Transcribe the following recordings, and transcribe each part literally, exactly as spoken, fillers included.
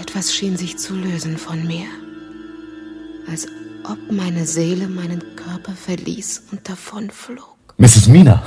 Etwas schien sich zu lösen von mir, als ob meine Seele meinen Körper verließ und davonflog. Misses Mina!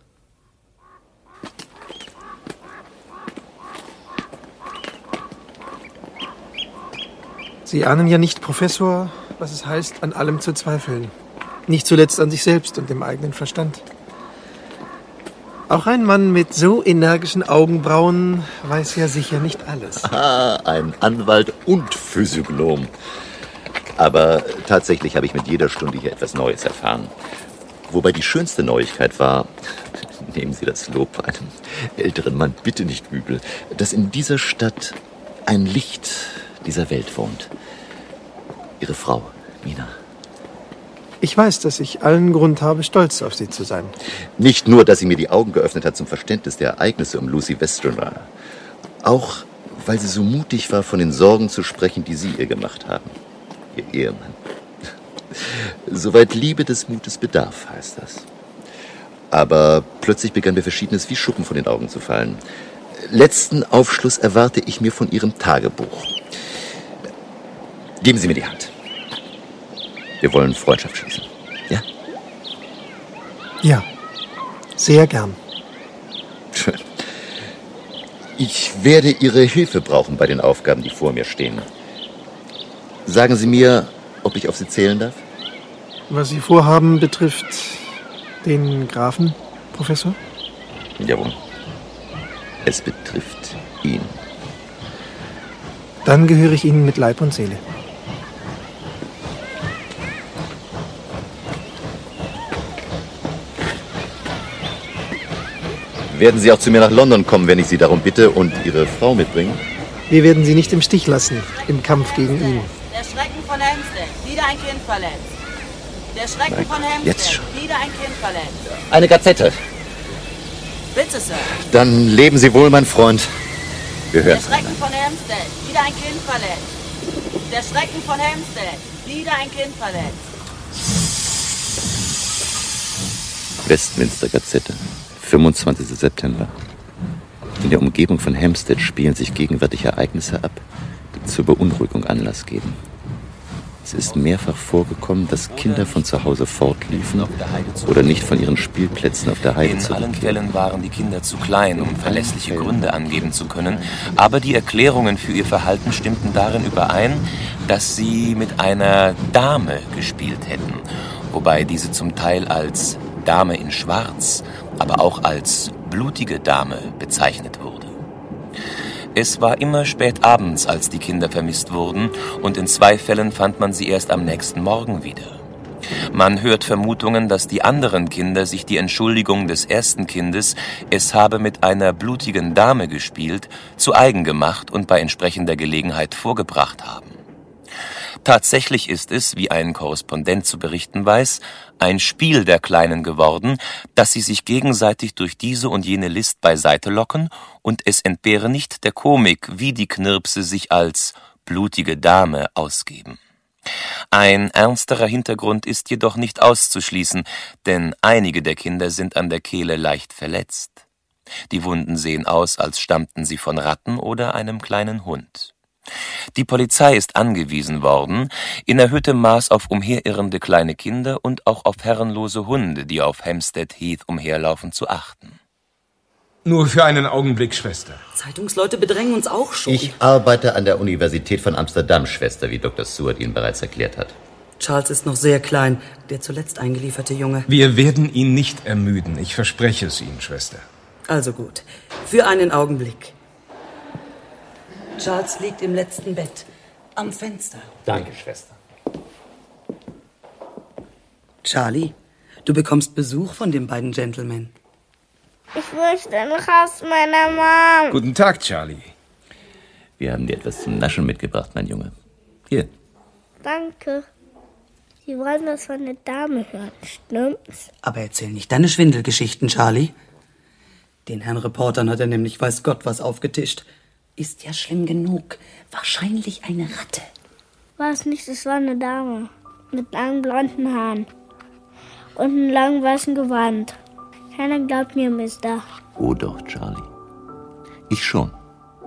Sie ahnen ja nicht, Professor, was es heißt, an allem zu zweifeln. Nicht zuletzt an sich selbst und dem eigenen Verstand. Auch ein Mann mit so energischen Augenbrauen weiß ja sicher nicht alles. Ah, ein Anwalt und Physiognom. Aber tatsächlich habe ich mit jeder Stunde hier etwas Neues erfahren. Wobei die schönste Neuigkeit war, nehmen Sie das Lob einem älteren Mann bitte nicht übel, dass in dieser Stadt ein Licht dieser Welt wohnt. Ihre Frau, Mina. Ich weiß, dass ich allen Grund habe, stolz auf Sie zu sein. Nicht nur, dass sie mir die Augen geöffnet hat zum Verständnis der Ereignisse um Lucy Westenra. Auch, weil sie so mutig war, von den Sorgen zu sprechen, die Sie ihr gemacht haben. Ihr Ehemann. Soweit Liebe des Mutes bedarf, heißt das. Aber plötzlich begann mir Verschiedenes wie Schuppen von den Augen zu fallen. Letzten Aufschluss erwarte ich mir von Ihrem Tagebuch. Geben Sie mir die Hand. Wir wollen Freundschaft schließen. Ja? Ja, sehr gern. Schön. Ich werde Ihre Hilfe brauchen bei den Aufgaben, die vor mir stehen. Sagen Sie mir, ob ich auf Sie zählen darf? Was Sie vorhaben, betrifft den Grafen, Professor? Jawohl. Es betrifft ihn. Dann gehöre ich Ihnen mit Leib und Seele. Werden Sie auch zu mir nach London kommen, wenn ich Sie darum bitte, und Ihre Frau mitbringen? Wir werden Sie nicht im Stich lassen, im Kampf gegen ihn. Der Schrecken von Hampstead, wieder ein Kind verletzt. Der Schrecken Nein, von jetzt Hampstead, schon. wieder ein Kind verletzt. Eine Gazette. Bitte, Sir. Dann leben Sie wohl, mein Freund. Wir hören Der Schrecken von Hampstead, wieder ein Kind verletzt. Der Schrecken von Hampstead, wieder ein Kind verletzt. Westminster Gazette, fünfundzwanzigster September. In der Umgebung von Hampstead spielen sich gegenwärtig Ereignisse ab, die zur Beunruhigung Anlass geben. Es ist mehrfach vorgekommen, dass Kinder von zu Hause fortliefen oder nicht von ihren Spielplätzen auf der Heide zurückkehren. In allen Fällen waren die Kinder zu klein, um verlässliche Gründe angeben zu können, aber die Erklärungen für ihr Verhalten stimmten darin überein, dass sie mit einer Dame gespielt hätten, wobei diese zum Teil als Dame in Schwarz, aber auch als blutige Dame bezeichnet wurde. Es war immer spät abends, als die Kinder vermisst wurden, und in zwei Fällen fand man sie erst am nächsten Morgen wieder. Man hört Vermutungen, dass die anderen Kinder sich die Entschuldigung des ersten Kindes, es habe mit einer blutigen Dame gespielt, zu eigen gemacht und bei entsprechender Gelegenheit vorgebracht haben. Tatsächlich ist es, wie ein Korrespondent zu berichten weiß, ein Spiel der Kleinen geworden, dass sie sich gegenseitig durch diese und jene List beiseite locken, und es entbehre nicht der Komik, wie die Knirpse sich als blutige Dame ausgeben. Ein ernsterer Hintergrund ist jedoch nicht auszuschließen, denn einige der Kinder sind an der Kehle leicht verletzt. Die Wunden sehen aus, als stammten sie von Ratten oder einem kleinen Hund. Die Polizei ist angewiesen worden, in erhöhtem Maß auf umherirrende kleine Kinder und auch auf herrenlose Hunde, die auf Hampstead Heath umherlaufen, zu achten. Nur für einen Augenblick, Schwester. Zeitungsleute bedrängen uns auch schon. Ich arbeite an der Universität von Amsterdam, Schwester, wie Doktor Seward Ihnen bereits erklärt hat. Charles ist noch sehr klein, der zuletzt eingelieferte Junge. Wir werden ihn nicht ermüden, ich verspreche es Ihnen, Schwester. Also gut, für einen Augenblick. Charles liegt im letzten Bett, am Fenster. Danke, Schwester. Charlie, du bekommst Besuch von den beiden Gentlemen. Ich möchte nach Haus meiner Mom. Guten Tag, Charlie. Wir haben dir etwas zum Naschen mitgebracht, mein Junge. Hier. Danke. Sie wollen das von der Dame hören, stimmt's? Aber erzähl nicht deine Schwindelgeschichten, Charlie. Den Herrn Reportern hat er nämlich weiß Gott was aufgetischt. Ist ja schlimm genug. Wahrscheinlich eine Ratte. War es nicht, es war eine Dame. Mit langen blonden Haaren. Und einem langen weißen Gewand. Keiner glaubt mir, Mister. Oh doch, Charlie. Ich schon.